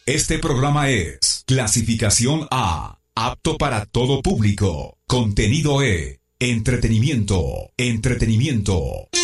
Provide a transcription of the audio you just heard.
Este programa es clasificación A, apto para todo público. Contenido E, entretenimiento.